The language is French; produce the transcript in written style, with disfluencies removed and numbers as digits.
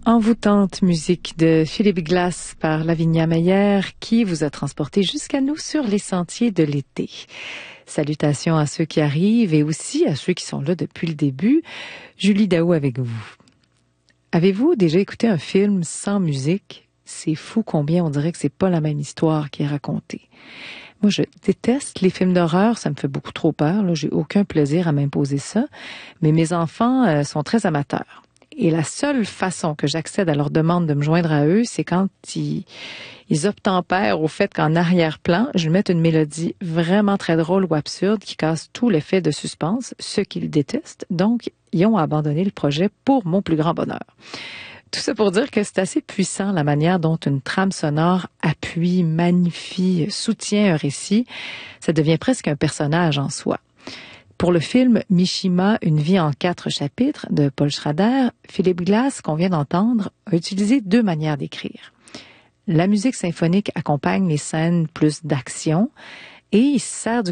Envoûtante musique de Philippe Glass par Lavinia Meyer qui vous a transporté jusqu'à nous sur les sentiers de l'été. Salutations à ceux qui arrivent et aussi à ceux qui sont là depuis le début. Julie Daou avec vous. Avez-vous déjà écouté un film sans musique? C'est fou combien on dirait que c'est pas la même histoire qui est racontée. Moi, je déteste les films d'horreur, ça me fait beaucoup trop peur. Là, j'ai aucun plaisir à m'imposer ça. Mais mes enfants sont très amateurs. Et la seule façon que j'accède à leur demande de me joindre à eux, c'est quand ils obtempèrent au fait qu'en arrière-plan, je mette une mélodie vraiment très drôle ou absurde qui casse tout l'effet de suspense, ce qu'ils détestent. Donc, ils ont abandonné le projet pour mon plus grand bonheur. Tout ça pour dire que c'est assez puissant la manière dont une trame sonore appuie, magnifie, soutient un récit. Ça devient presque un personnage en soi. Pour le film Mishima, une vie en 4 chapitres de Paul Schrader, Philippe Glass, qu'on vient d'entendre, a utilisé 2 manières d'écrire. La musique symphonique accompagne les scènes plus d'action et il sert du